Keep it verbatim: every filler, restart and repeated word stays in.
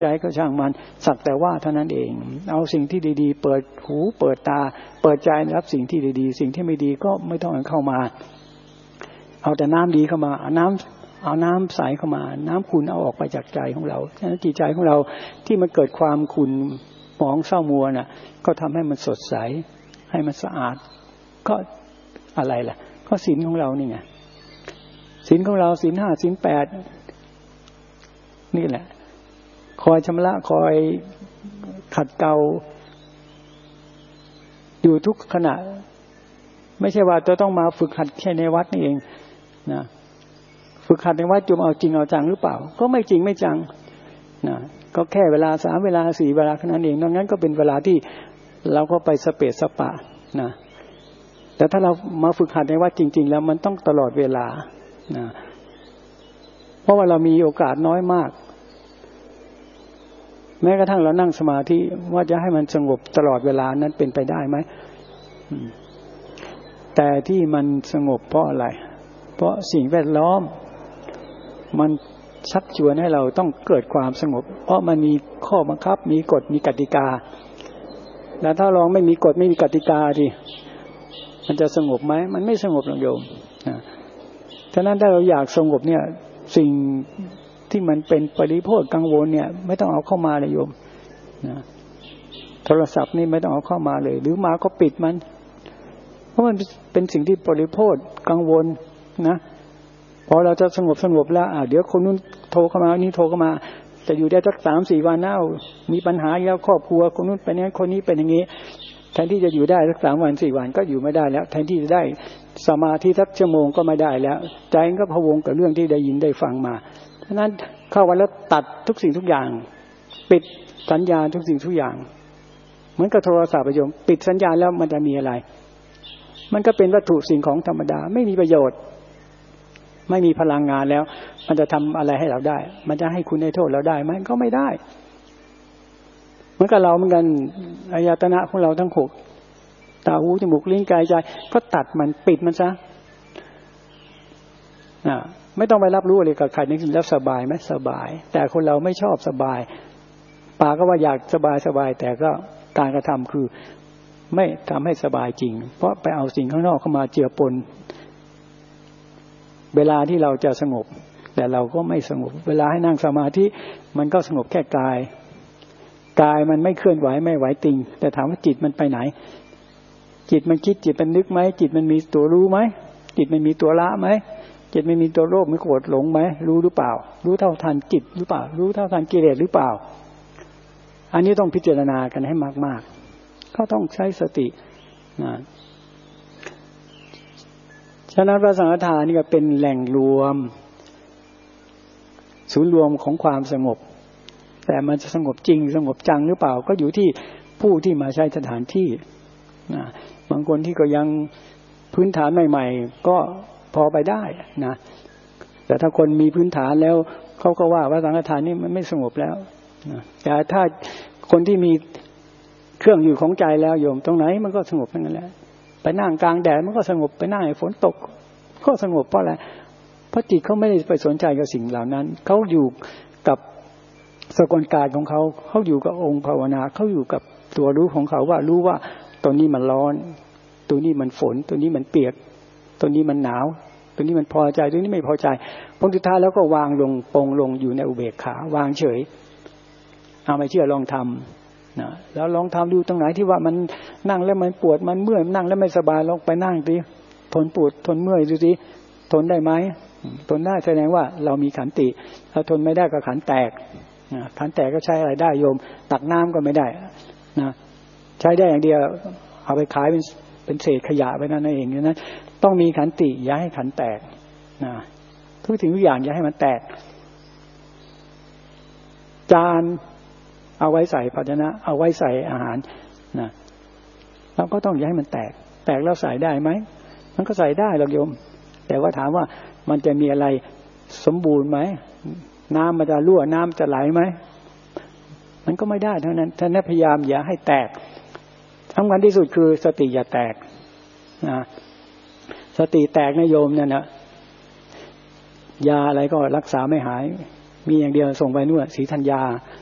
ใจก็ช่างมันสักแต่ว่าเท่านั้นเองเอาสิ่งที่ดีๆเปิดหูเปิดตาเปิดใจรับสิ่งที่ดีๆสิ่งที่ไม่ดีก็ไม่ต้องเข้ามาเอาแต่น้ำดีเข้ามาเอาน้ำเอาน้ำใสเข้ามาน้ำขุ่นเอาออกไปจากใจของเราฉะนั้นจิตใจของเราที่มันเกิดความขุ่นหมองเศร้ามัวน่ะก็ทำให้มันสดใสให้มันสะอาดก็อะไรล่ะก็ศีลของเรานี่ไงศีลของเราศีลห้าศีลแปดนี่แหละคอยชำระคอยขัดเกลาอยู่ทุกขณะไม่ใช่ว่าจะต้องมาฝึกหัดแค่ในวัดนี่เองนะฝึกหัดในวัดจมเอาจริงเอาจังหรือเปล่าก็ไม่จริงไม่จังนะก็แค่เวลาสามเวลาสี่เวลาแค่นั้นเองนอกนั้นก็เป็นเวลาที่เราก็ไปสเปซสปะนะแต่ถ้าเรามาฝึกหัดในวัดจริงๆแล้วมันต้องตลอดเวลานะเพราะว่าเรามีโอกาสน้อยมากแม้กระทั่งเรานั่งสมาธิว่าจะให้มันสงบตลอดเวลานั้นเป็นไปได้ไหมแต่ที่มันสงบเพราะอะไรเพราะสิ่งแวดล้อมมันชักชวนให้เราต้องเกิดความสงบเพราะมันมีข้อบังคับมีกฎมีกติกาแล้วถ้าลองไม่มีกฎไม่มีกติกาดิมันจะสงบไหมมันไม่สงบหรอกโยมฉะนั้นถ้าเราอยากสงบเนี่ยสิ่งที่มันเป็นปริโภคกังวลเนี่ยไม่ต้องเอาเข้ามาเลยโยมนะโทรศัพท์นี่ไม่ต้องเอาเข้ามาเลยหรือมาก็ปิดมันเพราะมันเป็นสิ่งที่ปริโภคกังวลนะพอเราจะสงบสงบแล้วอ่ะเดี๋ยวคนนู้นโทรเข้ามานี่โทรเข้ามาจะอยู่ได้สักสามสี่วันเน่ามีปัญหาแล้วครอบครัวคนนู้นเป็นอย่างนี้คนนี้เป็นอย่างนี้แทนที่จะอยู่ได้สักสามวันสี่วันก็อยู่ไม่ได้แล้วแทนที่จะได้สมาธิสักชั่วโมงก็ไม่ได้แล้วใจก็พะวงกับเรื่องที่ได้ยินได้ฟังมาฉะนั้นเข้าวันแล้วตัดทุกสิ่งทุกอย่างปิดสัญญาณทุกสิ่งทุกอย่างเหมือนกับโทรศัพท์ประโยมปิดสัญญาณแล้วมันจะมีอะไรมันก็เป็นวัตถุสิ่งของธรรมดาไม่มีประโยชน์ไม่มีพลังงานแล้วมันจะทำอะไรให้เราได้มันจะให้คุณให้โทษเราได้ไหมก็ไม่ได้เหมือนกับเราเหมือนกันอายตนะของเราทั้งหกตาหูจมูกลิ้นกายใจก็ตัดมันปิดมันซะอ่าไม่ต้องไปรับรู้อะไรกับใครนี่แล้วสบายไหมสบายแต่คนเราไม่ชอบสบายปากก็ว่าอยากสบายสบายแต่ก็การกระทำคือไม่ทำให้สบายจริงเพราะไปเอาสิ่งข้างนอกเข้ามาเจือปนเวลาที่เราจะสงบแต่เราก็ไม่สงบเวลาให้นั่งสมาธิมันก็สงบแค่กายกายมันไม่เคลื่อนไหวไม่ไหวติงแต่ถามว่าจิตมันไปไหนจิตมันคิดจิตมันนึกไหมจิตมันมีตัวรู้ไหมจิตมันมีตัวละไหมจิตไม่มีตัวโลภไม่โกรธหลงไหมรู้หรือเปล่ารู้เท่าทันจิตหรือเปล่ารู้เท่าทันกิเลสหรือเปล่าอันนี้ต้องพิจารณากันให้มากๆก็ต้องใช้สตินะฉะนั้นพระสังฆทานนี่ก็เป็นแหล่งรวมศูนย์รวมของความสงบแต่มันจะสงบจริงสงบจังหรือเปล่าก็อยู่ที่ผู้ที่มาใช้สถานที่นะบางคนที่ก็ยังพื้นฐานใหม่ๆก็พอไปได้นะแต่ถ้าคนมีพื้นฐานแล้วเขาก็ว่าว่าสังฆทานนี่มันไม่สงบแล้วนะแต่ถ้าคนที่มีเครื่องอยู่ของใจแล้วโยมตรงไหนมันก็สงบทั้งนั้นแหละไปนั่งกลางแดดมันก็สงบไปนั่งให้ฝนตกก็สงบเพราะอะไรเพราะจิตเขาไม่ได้ไปสนใจกับสิ่งเหล่านั้นเขาอยู่กับสกลกายของเขาเขาอยู่กับองค์ภาวนาเขาอยู่กับตัวรู้ของเขาว่ารู้ว่าตัวนี้มันร้อนตัวนี้มันฝนตัวนี้มันเปียกตัวนี้มันหนาวตัวนี้มันพอใจตัวนี้ไม่พอใจพอสุดท้ายแล้วก็วางลงปรงลงอยู่ในอุเบกขาวางเฉยเอาไม่เชื่อลองทำนะแล้วลองทำดูตรงไหนที่ว่ามันนั่งแล้วมันปวดมันเมื่อยนั่งแล้วไม่สบายลองไปนั่งดิทนปวดทนเมื่อยดูสิทนได้ไหมทนได้แสดงว่าเรามีขันติถ้าทนไม่ได้ก็ขันแตกขันแตกก็ใช้อะไรได้โยมตักน้ำก็ไม่ได้นะใช้ได้อย่างเดียวเอาไปขายเป็นเป็นเศษขยะไปนั่นเองนะต้องมีขันติอย่าให้ขันแตกนะทุกสิ่งทุกอย่างอย่าให้มันแตกจานเอาไว้ใส่ภาชนะเอาไว้ใส่อาหารนะเราก็ต้องอย่าให้มันแตกแตกแล้วใส่ได้ไหมมันก็ใส่ได้หรอกโยมแต่ว่าถามว่ามันจะมีอะไรสมบูรณ์ไหมน้ำมันจะรั่วน้ำจะไหลไหมมันก็ไม่ได้เท่านั้นท่านพยายามอย่าให้แตกสำคัญที่สุดคือสติอย่าแตกนะสติแตกนะโยมเนี่ยนะยาอะไรก็รักษาไม่หายมีอย่างเดียวส่งไปนู่นศรีธัญญา